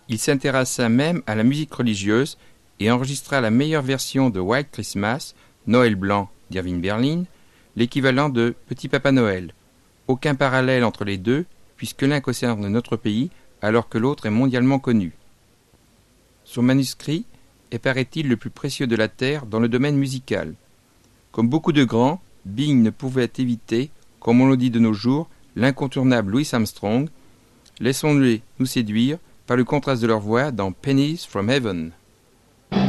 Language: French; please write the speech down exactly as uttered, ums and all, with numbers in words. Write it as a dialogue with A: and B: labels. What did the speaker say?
A: Il s'intéressa même à la musique religieuse et enregistra la meilleure version de White Christmas, Noël blanc d'Irving Berlin, l'équivalent de Petit Papa Noël. Aucun parallèle entre les deux, puisque l'un concerne notre pays, alors que l'autre est mondialement connu. Son manuscrit est, paraît-il, le plus précieux de la Terre dans le domaine musical. Comme beaucoup de grands, Bing ne pouvait éviter, comme on le dit de nos jours, l'incontournable Louis Armstrong. Laissons-les nous séduire par le contraste de leur voix dans Pennies from Heaven.